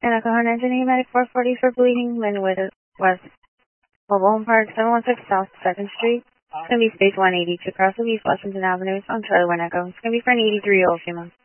Echo Hunter Engine Medic 440 for bleeding, Linwood West, Mobile Home Park, 716 South 2nd Street. It's going to be space 182 across Louise Washington Avenue. It's on Charlie 1 Echo. It's going to be for an 83-year-old female.